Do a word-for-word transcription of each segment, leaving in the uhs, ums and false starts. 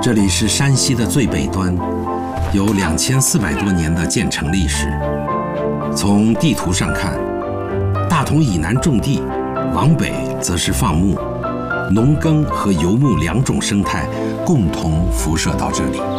这里是山西的最北端，有两千四百多年的建成历史。从地图上看，大同以南种地，往北则是放牧，农耕和游牧两种生态共同辐射到这里。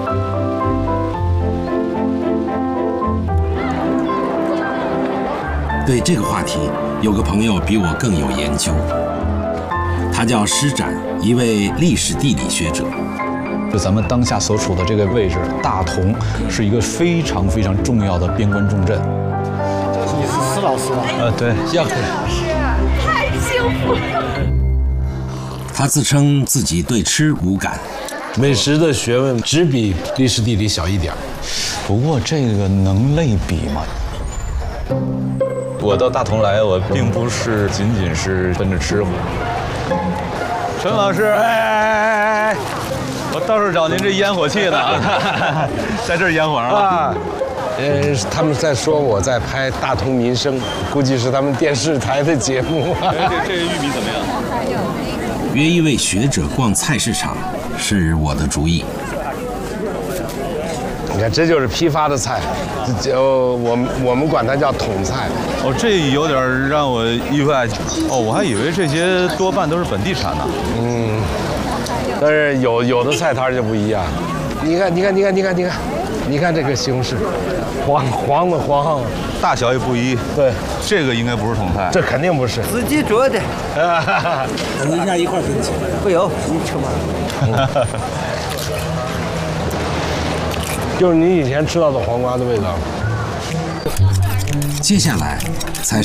对这个话题，有个朋友比我更有研究，他叫施展，一位历史地理学者。 就咱们当下所处的这个位置，大同是一个非常非常重要的边关重镇。 你是施老师吧？ 呃，对，要可是，太幸福了。 他自称自己对吃无感， 美食的学问只比历史地理小一点。 不过这个能类比吗？我到大同来，我并不是仅仅是奔着吃。陈老师，哎哎哎哎，我到处找您这烟火气呢，在这儿烟火上啊。呃，他们在说我在拍《大同民生》，估计是他们电视台的节目。 这这个玉米怎么样？ 约一位学者逛菜市场是我的主意。 你看，这就是批发的菜，就我们我们管它叫统菜。 哦，这有点让我意外。哦，我还以为这些多半都是本地产呢。 嗯，但是有有的菜摊就不一样。你看，你看，你看，你看，你看，你看这个西红柿，黄黄的黄， 大小也不一。 对， 这个应该不是统菜。 这肯定不是。 自己做的。 等一下一块儿给你请。 不用，你吃吧。 就是你以前吃到的黄瓜的味道。 接下来才